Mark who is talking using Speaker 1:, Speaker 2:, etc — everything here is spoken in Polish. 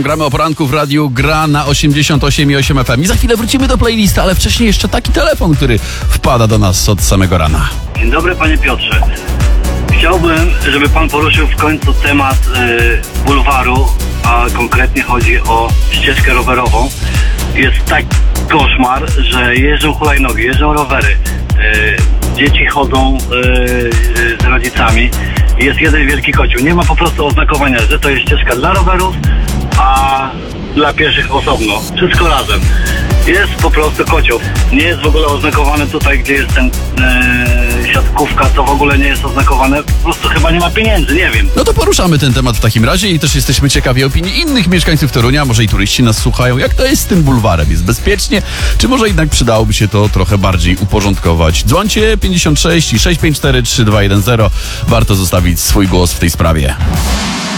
Speaker 1: Gramy o poranku w radiu Gra na 88,8 FM. I za chwilę wrócimy do playlisty, ale wcześniej jeszcze taki telefon, który wpada do nas od samego rana.
Speaker 2: Dzień dobry, panie Piotrze. Chciałbym, żeby pan poruszył w końcu temat bulwaru, a konkretnie chodzi o ścieżkę rowerową. Jest taki koszmar, że jeżdżą hulajnogi, jeżdżą rowery. Dzieci chodzą z rodzicami. Jest jeden wielki kocioł. Nie ma po prostu oznakowania, że to jest ścieżka dla rowerów, a dla pieszych osobno. Wszystko razem. Jest po prostu kocioł. Nie jest w ogóle oznakowane tutaj, gdzie jest ten siatkówka, to w ogóle nie jest oznakowane. Po prostu chyba nie ma pieniędzy, nie wiem.
Speaker 1: No to poruszamy ten temat w takim razie i też jesteśmy ciekawi opinii innych mieszkańców Torunia. Może i turyści nas słuchają. Jak to jest z tym bulwarem? Jest bezpiecznie? Czy może jednak przydałoby się to trochę bardziej uporządkować? Dzwońcie 56 654 3210. Warto zostawić swój głos w tej sprawie.